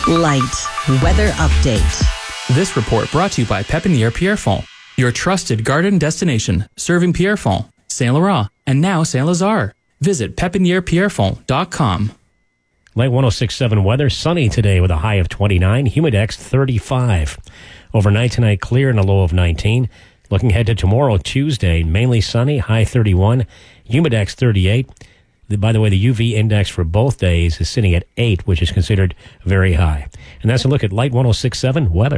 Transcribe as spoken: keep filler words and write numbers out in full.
Light weather update. This report brought to you by Pépinière Pierrefonds, your trusted garden destination, serving Pierrefonds, Saint Laurent, and now Saint Lazare. Visit pepiniere pierrefonds dot com. Light one oh six point seven weather, sunny today with a high of twenty-nine, humidex thirty-five. Overnight tonight, clear and a low of nineteen. Looking ahead to tomorrow, Tuesday, mainly sunny, high thirty-one, humidex thirty-eight. By the way, the U V index for both days is sitting at eight, which is considered very high. And that's a look at Light one oh six point seven weather.